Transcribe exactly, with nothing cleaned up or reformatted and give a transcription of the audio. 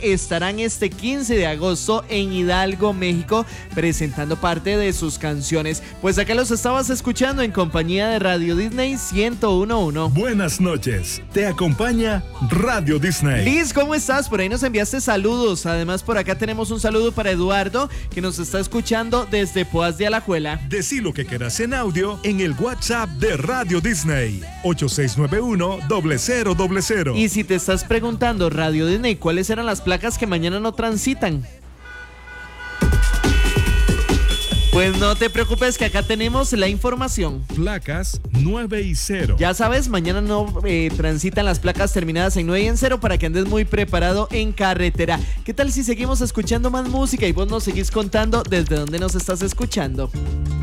estarán este quince de agosto en Hidalgo, México, presentando parte de sus canciones. Pues acá los estabas escuchando en compañía de Radio Disney ciento uno punto uno. Buenas noches, te acompaña Radio Disney. Liz, ¿cómo estás? Por ahí nos enviaste saludos. Además, por acá tenemos un saludo para Eduardo, que nos está escuchando desde Poás de Alajuela. Decí lo que quieras en audio en el WhatsApp de Radio Disney, ocho seis nueve uno, cero cero cero cero. Y si te estás preguntando, Radio Disney, ¿cuáles eran las placas que mañana no transitan? Pues no te preocupes, que acá tenemos la información. Placas nueve y cero. Ya sabes, mañana no eh, transitan las placas terminadas en nueve y en cero para que andes muy preparado en carretera. ¿Qué tal si seguimos escuchando más música y vos nos seguís contando desde dónde nos estás escuchando?